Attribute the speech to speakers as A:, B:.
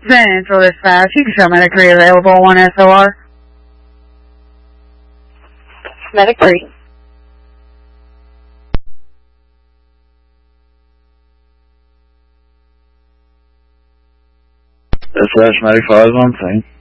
A: Central Dispatch, you can show Medic 3 available, 1 SOR.
B: Medic 3.
C: Dispatch, Medic 5 is on scene.